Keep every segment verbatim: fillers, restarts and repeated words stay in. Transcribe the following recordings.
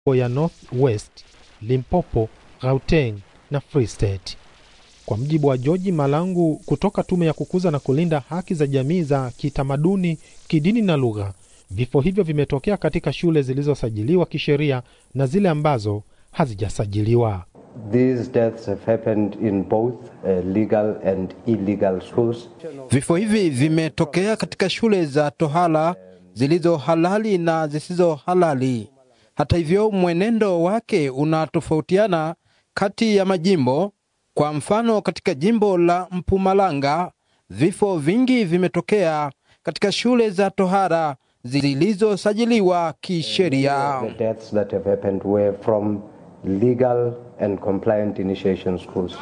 ya North West, Limpopo, Gauteng na Free State. Kwa mjibu wa George Malangu kutoka Tume ya Kukuza na Kulinda Haki za Jamii za Kitamaduni, Kidini na Lugha, vifo hivyo vimetokea katika shule zilizosajiliwa kisheria na zile ambazo hazijasajiliwa. These deaths have happened in both uh, legal and illegal schools. Vifo hivi vimetokea katika shule za tohara zilizo halali na zisizo halali. Hata hivyo mwenendo wake unatofautiana kati ya majimbo. Kwa mfano katika jimbo la Mpumalanga, vifo vingi vimetokea katika shule za tohara zilizosajiliwa kisheria. The deaths that have happened were from legal and compliant initiation schools.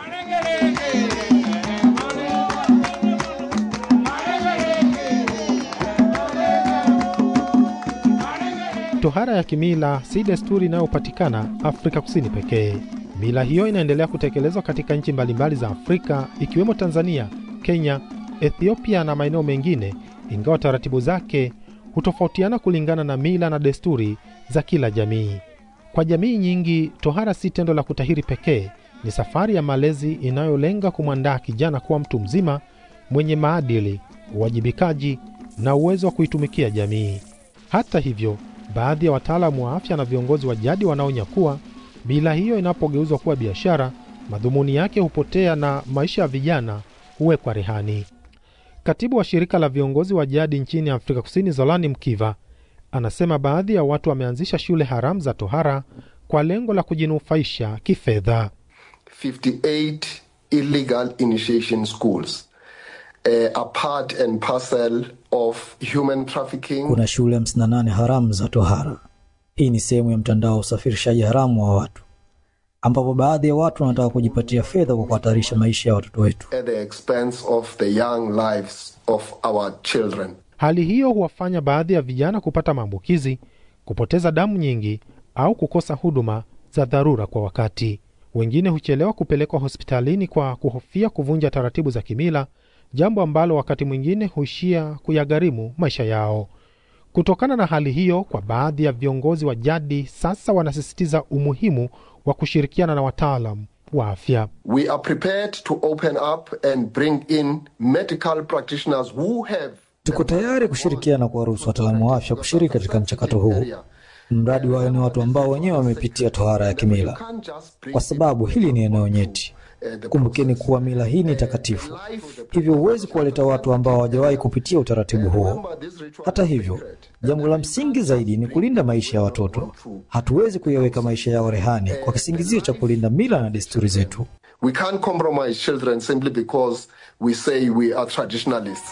Tohara ya kimila si desturi inayopatikana Afrika Kusini pekee. Mila hiyo inaendelea kutekelezwa katika nchi mbalimbali za Afrika ikiwemo Tanzania, Kenya, Ethiopia na maeneo mengine, ingawa taratibu zake hutofautiana kulingana na mila na desturi za kila jamii. Kwa jamii nyingi, tohara si tendo la kutahiri pekee, ni safari ya malezi inayolenga kumwandaa kijana kuwa mtu mzima mwenye maadili, uwajibikaji na uwezo wa kuitumikia jamii. Hata hivyo, baadhi ya wataalamu wa afya na viongozi wa jadi wanaonya kuwa mila hiyo inapogeuzwa kuwa biashara, madhumuni yake hupotea na maisha ya vijana huwekwa rehani. Katibu wa shirika la viongozi wa jadi nchini Afrika Kusini, Zolani Mkiva, anasema baadhi ya watu wameanzisha shule haramu za tohara kwa lengo la kujinufaisha kifedha. fifty-eight illegal initiation schools, uh, a part and parcel of human trafficking. Kuna shule hamsini na nane haramu za tohara. Hii ni sehemu ya mtandao wa usafirishaji haramu wa watu, ambapo baadhi ya watu wanataka kujipatia fedha kwa kuhatarisha maisha ya watoto wetu at the expense of the young lives of our children. Hali hiyo huwafanya baadhi ya vijana kupata maambukizi, kupoteza damu nyingi au kukosa huduma za dharura kwa wakati. Wengine huchelewa kupelekwa hospitalini kwa kuhofia kuvunja taratibu za kimila, jambo ambalo wakati mwingine huishia kuyagharimu maisha yao. Kutokana na hali hiyo, kwa baadhi ya viongozi wa jadi sasa wanasisitiza umuhimu wa kushirikiana na wataalamu wa afya. We are prepared to open up and bring in medical practitioners who have. Tuko tayari kushirikiana kwa ruhusa wataalamu wa afya kushiriki katika mchakato huu, mradi wao ni watu ambao wenyewe wamepitia tohara ya kimila, kwa sababu hili ni eneo nyeti. Kumbukeni kuwa mila hii ni takatifu, hivyo huwezi kuwaleta watu ambao hawajawahi kupitia utaratibu huo. Hata hivyo, jambo la msingi zaidi ni kulinda maisha ya watoto. Hatuwezi kuyaweka maisha yao rehani kwa kisingizio cha kulinda mila na desturi zetu. We can't compromise children simply because we say we are traditionalists.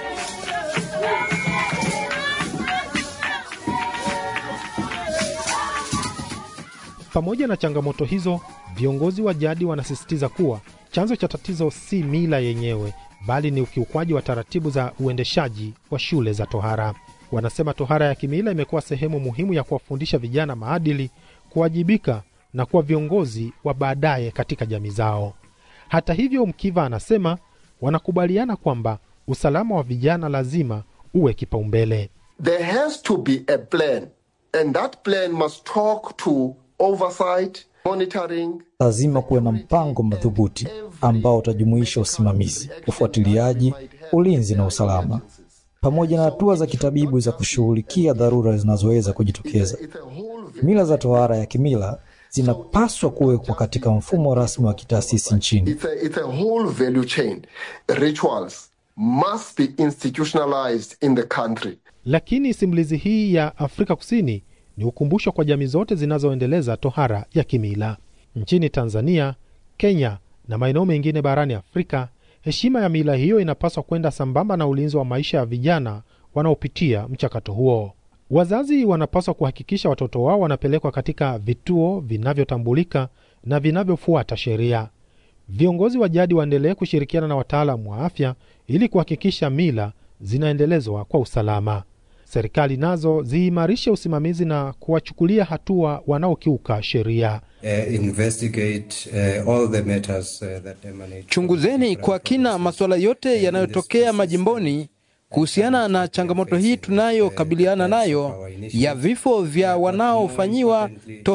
Pamoja na changamoto hizo, viongozi wa jadi wanasisitiza kuwa chanzo cha tatizo si mila yenyewe, bali ni ukiukwaji wa taratibu za uendeshaji wa shule za tohara. Wanasema tohara ya kimila imekuwa sehemu muhimu ya kuwafundisha vijana maadili, kuwajibika na kuwa viongozi wa baadaye katika jamii zao. Hata hivyo, Mkiva anasema wanakubaliana kwamba usalama wa vijana lazima uwe kipaumbele. There has to be a plan, and that plan must talk to oversight, monitoring. Lazima kuwe na mpango madhubuti ambao utajumuisha usimamizi, ufuatiliaji, ulinzi na usalama, pamoja na hatua za kitabibu za kushughulikia dharura zinazoweza kujitokeza. Mila za tohara ya kimila zinapaswa kuwekwa katika mfumo rasmi wa kitaasisi nchini. It's a, it's a whole value chain. Rituals must be institutionalized in the country. Lakini simulizi hii ya Afrika Kusini ni ukumbusho kwa jamii zote zinazoendeleza tohara ya kimila. Nchini Tanzania, Kenya na maeneo mengine barani Afrika, heshima ya mila hiyo inapaswa kwenda sambamba na ulinzi wa maisha ya vijana wanaopitia mchakato huo. Wazazi wanapaswa kuhakikisha watoto wao wanapelekwa katika vituo vinavyotambulika na vinavyofuata sheria. Viongozi wa jadi waendelee kushirikiana na wataalamu wa afya ili kuhakikisha mila zinaendelezwa kwa usalama. Serikali nazo ziimarishe usimamizi na kuwachukulia hatua wanaokiuka sheria. Uh, investigate uh, all the matters uh, that emanate. Chunguzeni kwa kina masuala yote yanayotokea majimboni kuhusiana na changamoto hii tunayokabiliana nayo ya vifo vya wanaofanyiwa